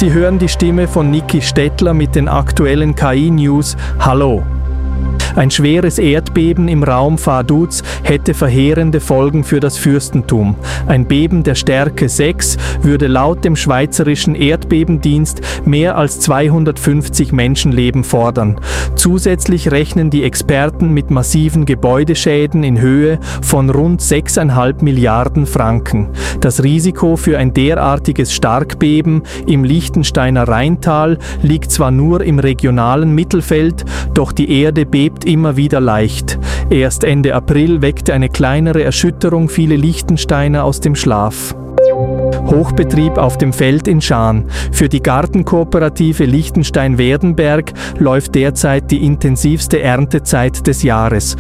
Sie hören die Stimme von Niki Stettler mit den aktuellen KI-News. Hallo! Ein schweres Erdbeben im Raum Vaduz hätte verheerende Folgen für das Fürstentum. Ein Beben der Stärke 6 würde laut dem Schweizerischen Erdbebendienst mehr als 250 Menschenleben fordern. Zusätzlich rechnen die Experten mit massiven Gebäudeschäden in Höhe von rund 6,5 Milliarden Franken. Das Risiko für ein derartiges Starkbeben im Liechtensteiner Rheintal liegt zwar nur im regionalen Mittelfeld, doch die Erde bebt immer wieder leicht. Erst Ende April weckte eine kleinere Erschütterung viele Liechtensteiner aus dem Schlaf. Hochbetrieb auf dem Feld in Schaan. Für die Gartenkooperative Liechtenstein-Werdenberg läuft derzeit die intensivste Erntezeit des Jahres.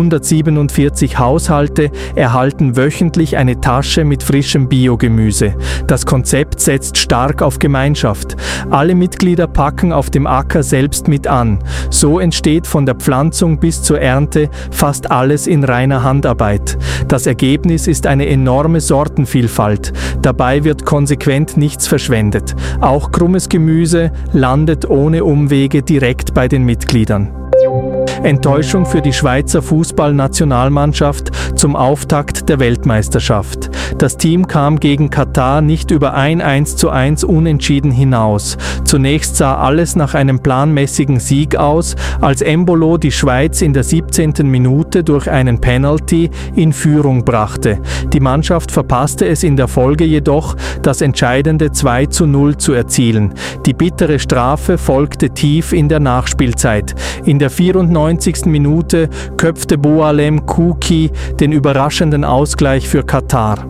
147 Haushalte erhalten wöchentlich eine Tasche mit frischem Biogemüse. Das Konzept setzt stark auf Gemeinschaft. Alle Mitglieder packen auf dem Acker selbst mit an. So entsteht von der Pflanzung bis zur Ernte fast alles in reiner Handarbeit. Das Ergebnis ist eine enorme Sortenvielfalt. Dabei wird konsequent nichts verschwendet. Auch krummes Gemüse landet ohne Umwege direkt bei den Mitgliedern. Enttäuschung für die Schweizer Fußballnationalmannschaft zum Auftakt der Weltmeisterschaft. Das Team kam gegen Katar nicht über ein 1:1 Unentschieden hinaus. Zunächst sah alles nach einem planmäßigen Sieg aus, als Embolo die Schweiz in der 17. Minute durch einen Penalty in Führung brachte. Die Mannschaft verpasste es in der Folge jedoch, das entscheidende 2:0 zu erzielen. Die bittere Strafe folgte tief in der Nachspielzeit. In der 94. Minute köpfte Boualem Kouki den überraschenden Ausgleich für Katar.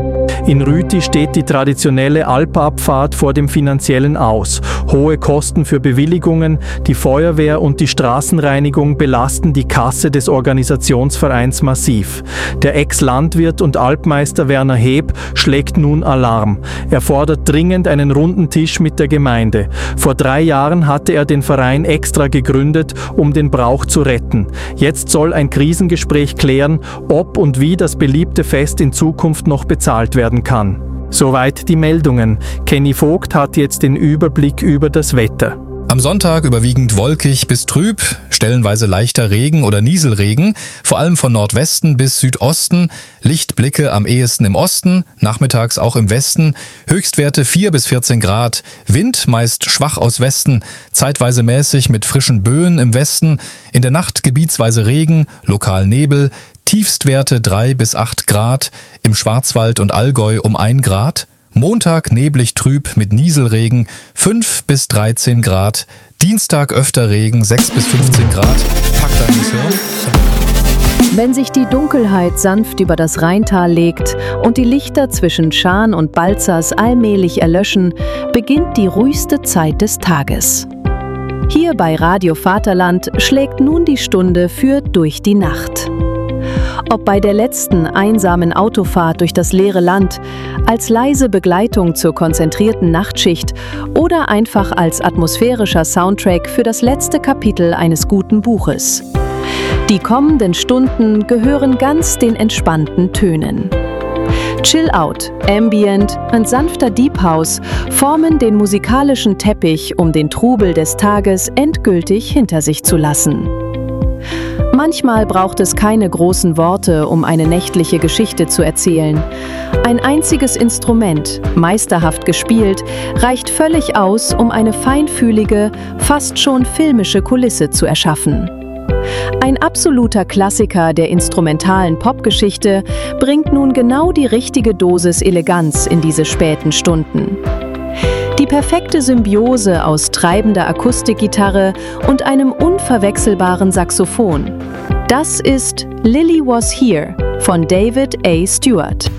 In Rüti steht die traditionelle Alpabfahrt vor dem finanziellen Aus. Hohe Kosten für Bewilligungen, die Feuerwehr und die Straßenreinigung belasten die Kasse des Organisationsvereins massiv. Der Ex-Landwirt und Alpmeister Werner Heb schlägt nun Alarm. Er fordert dringend einen runden Tisch mit der Gemeinde. Vor 3 Jahren hatte er den Verein extra gegründet, um den Brauch zu retten. Jetzt soll ein Krisengespräch klären, ob und wie das beliebte Fest in Zukunft noch bezahlt werden kann. Soweit die Meldungen. Kenny Vogt hat jetzt den Überblick über das Wetter. Am Sonntag überwiegend wolkig bis trüb, stellenweise leichter Regen oder Nieselregen, vor allem von Nordwesten bis Südosten, Lichtblicke am ehesten im Osten, nachmittags auch im Westen, Höchstwerte 4 bis 14 Grad, Wind meist schwach aus Westen, zeitweise mäßig mit frischen Böen im Westen, in der Nacht gebietsweise Regen, lokal Nebel, Tiefstwerte 3 bis 8 Grad, im Schwarzwald und Allgäu um 1 Grad, Montag neblig trüb mit Nieselregen 5 bis 13 Grad, Dienstag öfter Regen 6 bis 15 Grad, packt an ins Hirn. Wenn sich die Dunkelheit sanft über das Rheintal legt und die Lichter zwischen Schaan und Balzers allmählich erlöschen, beginnt die ruhigste Zeit des Tages. Hier bei Radio Vaterland schlägt nun die Stunde für Durch die Nacht. Ob bei der letzten einsamen Autofahrt durch das leere Land, als leise Begleitung zur konzentrierten Nachtschicht oder einfach als atmosphärischer Soundtrack für das letzte Kapitel eines guten Buches. Die kommenden Stunden gehören ganz den entspannten Tönen. Chill Out, Ambient und sanfter Deep House formen den musikalischen Teppich, um den Trubel des Tages endgültig hinter sich zu lassen. Manchmal braucht es keine großen Worte, um eine nächtliche Geschichte zu erzählen. Ein einziges Instrument, meisterhaft gespielt, reicht völlig aus, um eine feinfühlige, fast schon filmische Kulisse zu erschaffen. Ein absoluter Klassiker der instrumentalen Popgeschichte bringt nun genau die richtige Dosis Eleganz in diese späten Stunden. Die perfekte Symbiose aus treibender Akustikgitarre und einem unverwechselbaren Saxophon. Das ist Lily Was Here von David A. Stewart.